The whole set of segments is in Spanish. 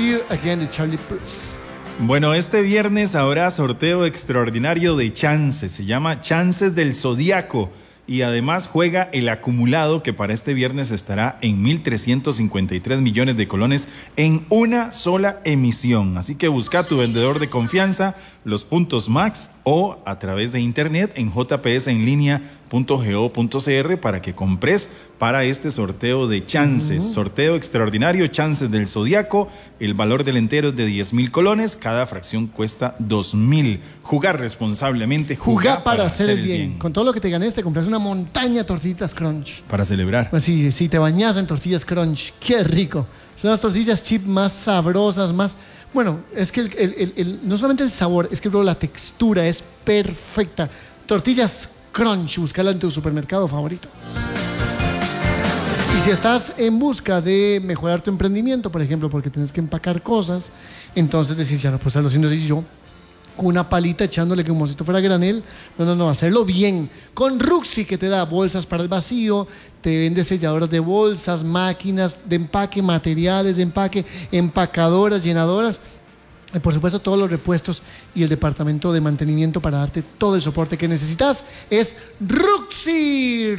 Here Again de Charlie Puth. Bueno, este viernes habrá sorteo extraordinario de chances. Se llama Chances del Zodiaco. Y además juega el acumulado, que para este viernes estará en 1.353 millones de colones en una sola emisión. Así que busca a tu vendedor de confianza, los puntos Max, o a través de internet en jpsenlinea.go.cr para que compres para este sorteo de chances. Sorteo extraordinario, Chances del Zodiaco. El valor del entero es de 10,000 colones. Cada fracción cuesta 2,000. Jugar responsablemente. Jugar para hacer el bien. Con todo lo que te ganes, te compras una montaña de tortillitas Crunch. Para celebrar. Pues sí, te bañas en tortillas Crunch. ¡Qué rico! Son las tortillas chip más sabrosas, más... Bueno, es que no solamente el sabor, es que bro, la textura es perfecta. Tortillas Crunch, búscala en tu supermercado favorito. Y si estás en busca de mejorar tu emprendimiento, por ejemplo, porque tienes que empacar cosas, entonces decís, ya no puedo estarlo haciendo así yo, con una palita echándole como si esto fuera granel. No, hacerlo bien. Con Ruxy, que te da bolsas para el vacío, te vende selladoras de bolsas, máquinas de empaque, materiales de empaque, empacadoras, llenadoras. Y por supuesto todos los repuestos y el departamento de mantenimiento para darte todo el soporte que necesitas. Es Ruxy.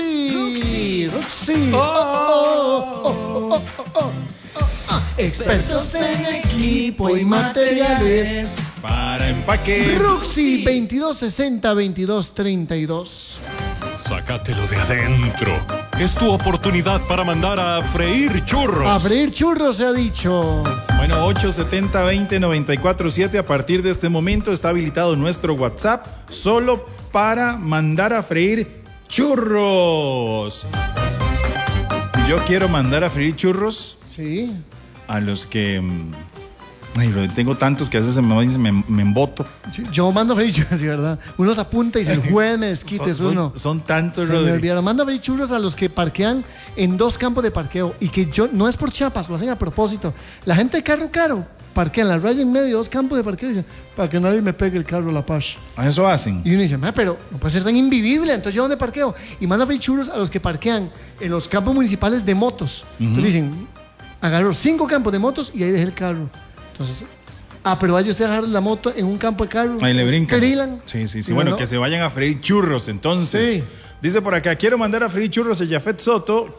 Expertos en equipo y materiales para empaque. Ruxy 2260-2232. Sácatelo de adentro. Es tu oportunidad para mandar a freír churros. A freír churros, se ha dicho. Bueno, 870-20-947. A partir de este momento está habilitado nuestro WhatsApp solo para mandar a freír churros. Yo quiero mandar a freír churros. Sí. A los que... Ay, tengo tantos que a veces me emboto. Sí, yo mando a freír churros, ¿verdad? Uno se apunta y dice, el juez me desquite, son tantos, se me olvidaron. Mando a freír churros a los que parquean en 2 campos de parqueo. Y que yo, no es por chapas, lo hacen a propósito. La gente de carro caro parquea en la raya en medio, 2 campos de parqueo, y dicen, para que nadie me pegue el carro a la paz. ¿A eso hacen? Y uno dice, pero no puede ser tan invivible, entonces ¿yo dónde parqueo? Y mando a freír churros a los que parquean en los campos municipales de motos. Entonces dicen, agarro 5 campos de motos y ahí dejé el carro. Entonces, pero vaya usted a dejar la moto en un campo de carro. Ahí le brincan. Sí. Bueno, no. que se vayan a freír churros, entonces. Sí. Dice por acá, quiero mandar a freír churros a Jafet Soto,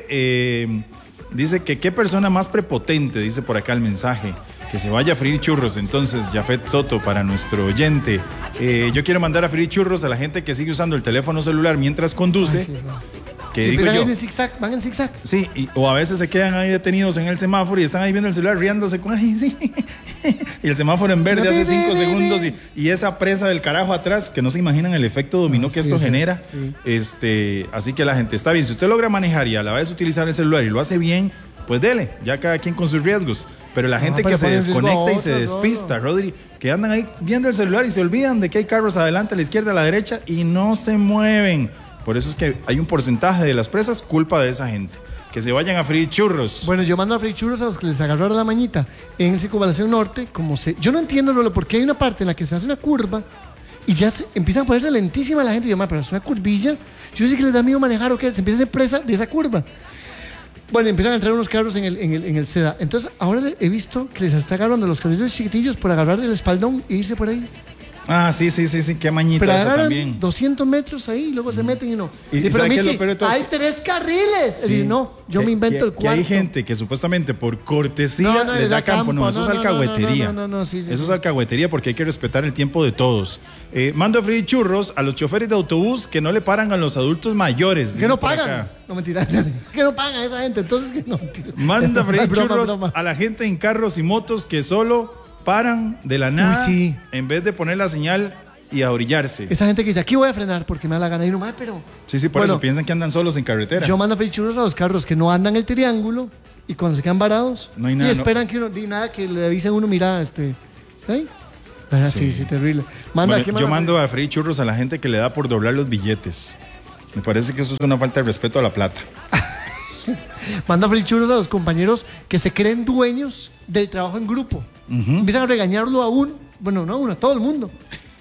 que dice que qué persona más prepotente, dice por acá el mensaje. Que se vaya a freír churros, entonces, Jafet Soto, para nuestro oyente. Yo quiero mandar a freír churros a la gente que sigue usando el teléfono celular mientras conduce. Que digo yo, en zigzag, van en zigzag. Sí, o a veces se quedan ahí detenidos en el semáforo y están ahí viendo el celular riéndose con sí. Y el semáforo en verde hace 5 segundos y esa presa del carajo atrás, que no se imaginan el efecto dominó que esto genera. Sí. Así que la gente está bien. Si usted logra manejar y a la vez utilizar el celular y lo hace bien, pues dele, ya cada quien con sus riesgos. Pero la gente que se desconecta y se despista, Rodri, que andan ahí viendo el celular y se olvidan de que hay carros adelante, a la izquierda, a la derecha y no se mueven. Por eso es que hay un porcentaje de las presas culpa de esa gente. Que se vayan a freír churros. Bueno, yo mando a freír churros a los que les agarraron la mañita en el Circunvalación Norte. Yo no entiendo, Rolo, porque hay una parte en la que se hace una curva y ya empiezan a ponerse lentísima la gente. Y yo, pero es una curvilla. Yo sé que les da miedo manejar o que se empieza a hacer presa de esa curva. Bueno, empiezan a entrar unos carros en el SEDA. Entonces, ahora he visto que les está agarrando los carritos chiquitillos por agarrar el espaldón e irse por ahí. Ah, sí, qué mañita. Pero esa también. 200 metros ahí y luego se meten y no. Pero Michi, hay 3 carriles. Sí. No, yo me invento el cuarto. Que hay gente que supuestamente por cortesía les da campo. No, eso es alcahuetería. Eso es alcahuetería porque hay que respetar el tiempo de todos. Mando a freír churros a los choferes de autobús que no le paran a los adultos mayores. Que no pagan. No, mentira. Que no pagan a esa gente. Entonces, que no. Manda a freír churros a la gente en carros y motos que solo paran de la nada en vez de poner la señal y a orillarse. Esa gente que dice, aquí voy a frenar porque me da la gana y no más, pero... Sí, por eso piensan que andan solos en carretera. Yo mando a freír churros a los carros que no andan el triángulo y cuando se quedan varados no hay nada, y esperan que uno diga nada, que le avise a uno, mira, ¿eh? Sí, terrible. Yo mando a freír churros a la gente que le da por doblar los billetes. Me parece que eso es una falta de respeto a la plata. Manda a freír churros a los compañeros que se creen dueños del trabajo en grupo. Empiezan a regañarlo a todo el mundo.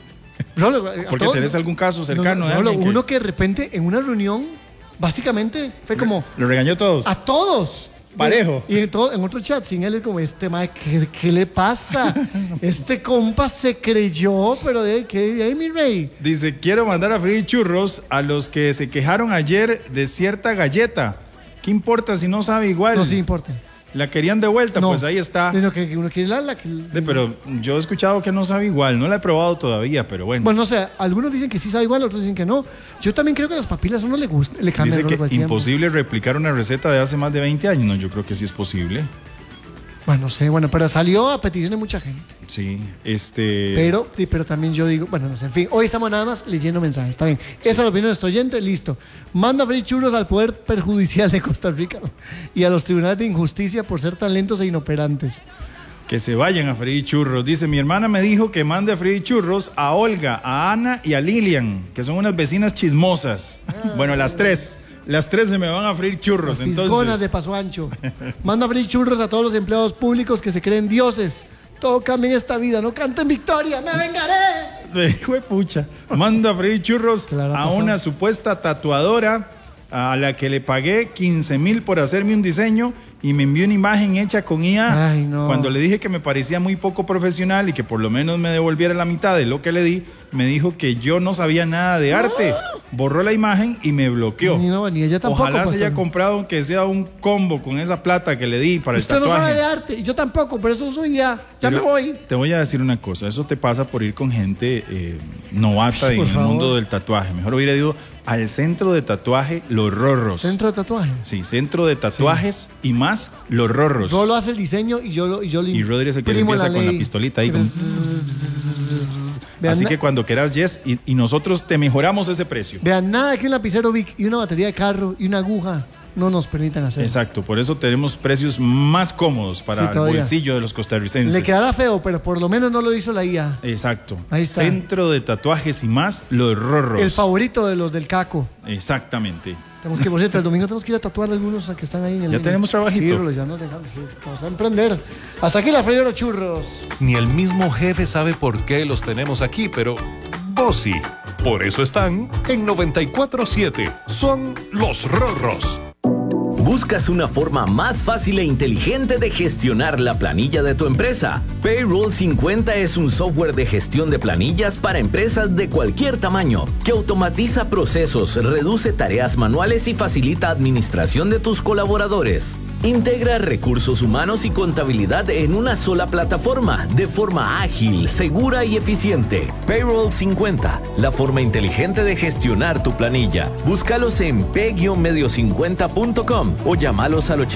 Porque tenés algún caso cercano. Uno que de repente en una reunión básicamente fue como... ¿Lo regañó a todos? A todos. parejo. Y en otro chat, sin él es como, mae, ¿qué le pasa? Este compa se creyó, pero ¿qué, mi rey? Dice, quiero mandar a freír churros a los que se quejaron ayer de cierta galleta. ¿Qué importa si no sabe igual? No, sí importa. La querían de vuelta, No, pues ahí está. Sino que uno quiere Pero yo he escuchado que no sabe igual, no la he probado todavía, pero bueno. Bueno, no sé, algunos dicen que sí sabe igual, otros dicen que no. Yo también creo que las papilas a uno le gusta, le cambian. Dice el olor que al imposible replicar una receta de hace más de 20 años. No, yo creo que sí es posible. Bueno, no sé, pero salió a petición de mucha gente. Sí, Pero también yo digo, bueno, no sé, en fin, hoy estamos nada más leyendo mensajes, está bien. Esa es la opinión de este oyente, listo. Manda a freír churros al Poder Perjudicial de Costa Rica y a los tribunales de injusticia por ser tan lentos e inoperantes. Que se vayan a freír churros. Dice, mi hermana me dijo que mande a freír churros a Olga, a Ana y a Lilian, que son unas vecinas chismosas. Bueno, las tres se me van a freír churros. Las fisgonas de Paso Ancho. Manda a freír churros a todos los empleados públicos que se creen dioses. Todo cambia en esta vida, no canten victoria, me vengaré. Hijo de pucha. Manda a freír churros a una supuesta tatuadora a la que le pagué 15,000 por hacerme un diseño y me envió una imagen hecha con IA. Ay, no. Cuando le dije que me parecía muy poco profesional y que por lo menos me devolviera la mitad de lo que le di, me dijo que yo no sabía nada de arte. Borró la imagen y me bloqueó. Ni ella tampoco. Ojalá se pastor. haya comprado aunque sea un combo con esa plata que le di para Usted el tatuaje. no sabe de arte, y yo tampoco, por eso soy ya Pero me voy. Te voy a decir una cosa, eso te pasa por ir con gente novata en el mundo del tatuaje. Mejor hubiera ido al centro de tatuaje Los Rorros. ¿Centro de tatuaje? Sí, centro de tatuajes y más Los Rorros. Rolo hace el diseño y yo Y Rodri es el que le empieza con la pistolita ahí. Así que cuando quieras, Jess, y nosotros te mejoramos ese precio. Vean, nada que un lapicero Bic y una batería de carro y una aguja no nos permitan hacer. Exacto, por eso tenemos precios más cómodos para el bolsillo de los costarricenses. Le quedará feo, pero por lo menos no lo hizo la IA. Exacto. Ahí está. Centro de tatuajes y más Los Rorros. El favorito de los del Caco. Exactamente. Tenemos que, por cierto, el domingo tenemos que ir a tatuar a algunos que están ahí en el... Ya tenemos trabajito. Sí, ya nos dejamos, sí, vamos a emprender. Hasta aquí la freidora churros. Ni el mismo jefe sabe por qué los tenemos aquí, pero vos sí. Por eso están en 94.7. Son Los Rorros. ¿Buscas una forma más fácil e inteligente de gestionar la planilla de tu empresa? Payroll 50 es un software de gestión de planillas para empresas de cualquier tamaño que automatiza procesos, reduce tareas manuales y facilita administración de tus colaboradores. Integra recursos humanos y contabilidad en una sola plataforma de forma ágil, segura y eficiente. Payroll 50, la forma inteligente de gestionar tu planilla. Búscalos en p-medio50.com o llámalos al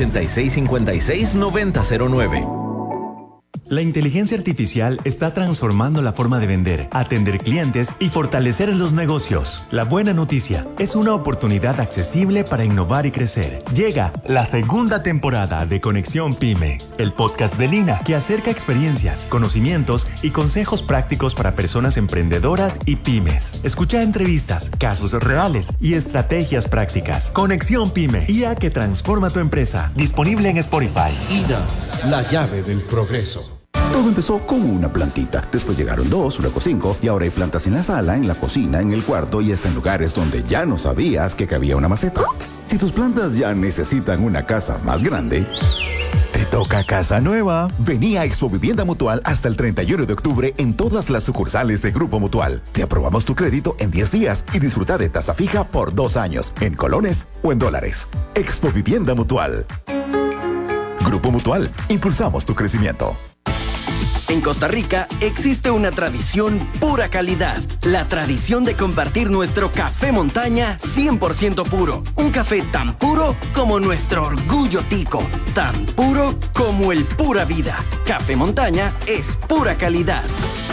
8656-9009. La inteligencia artificial está transformando la forma de vender, atender clientes y fortalecer los negocios. La buena noticia es una oportunidad accesible para innovar y crecer. Llega la segunda temporada de Conexión Pyme, el podcast de Lina que acerca experiencias, conocimientos y consejos prácticos para personas emprendedoras y pymes. Escucha entrevistas, casos reales y estrategias prácticas. Conexión Pyme, IA que transforma tu empresa. Disponible en Spotify. INA, la llave del progreso. Todo empezó con una plantita, después llegaron 2, luego 5 y ahora hay plantas en la sala, en la cocina, en el cuarto y hasta en lugares donde ya no sabías que cabía una maceta. Si tus plantas ya necesitan una casa más grande, te toca casa nueva. Vení a Expo Vivienda Mutual hasta el 31 de octubre en todas las sucursales de Grupo Mutual. Te aprobamos tu crédito en 10 días y disfruta de tasa fija por 2 años, en colones o en dólares. Expo Vivienda Mutual. Grupo Mutual, impulsamos tu crecimiento. En Costa Rica existe una tradición pura calidad. La tradición de compartir nuestro café montaña 100% puro. Un café tan puro como nuestro orgullo tico. Tan puro como el pura vida. Café montaña es pura calidad.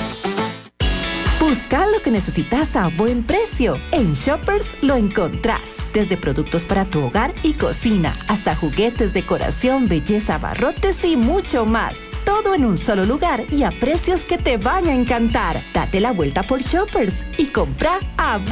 Busca lo que necesitas a buen precio. En Shoppers lo encontrás. Desde productos para tu hogar y cocina, hasta juguetes, decoración, belleza, abarrotes y mucho más. Todo en un solo lugar y a precios que te van a encantar. Date la vuelta por Shoppers y compra a